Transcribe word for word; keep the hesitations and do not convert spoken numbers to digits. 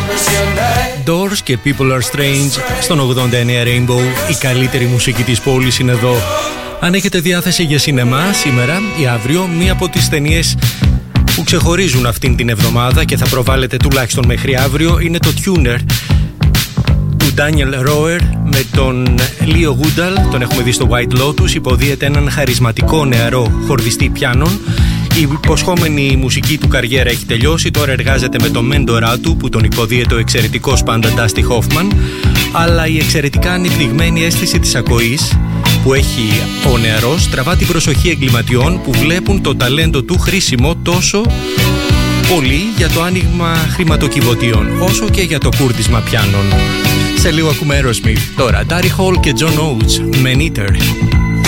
Doors και People Are Strange στον ογδόντα εννέα Rainbow. Η καλύτερη μουσική της πόλης είναι εδώ. Αν έχετε διάθεση για σινεμά σήμερα ή αύριο, μία από τις ταινίες που ξεχωρίζουν αυτήν την εβδομάδα και θα προβάλλεται τουλάχιστον μέχρι αύριο είναι το Tuner του Daniel Roer με τον Leo Goodall. Τον έχουμε δει στο White Lotus. Υποδίεται έναν χαρισματικό νεαρό χορδιστή πιάνων. Η υποσχόμενη μουσική του καριέρα έχει τελειώσει. Τώρα εργάζεται με τον μέντορά του που τον υποδίεται ο εξαιρετικός πάντα Dusty Hoffman. Αλλά η εξαιρετικά ανεπτυγμένη αίσθηση της ακοής που έχει ο νεαρός τραβά την προσοχή εγκληματιών που βλέπουν το ταλέντο του χρήσιμο τόσο πολύ για το άνοιγμα χρηματοκιβωτίων όσο και για το κούρδισμα πιάνων. Σε λίγο ακούμε Aerosmith. Τώρα Darry Hall και John Oates, Man Eater.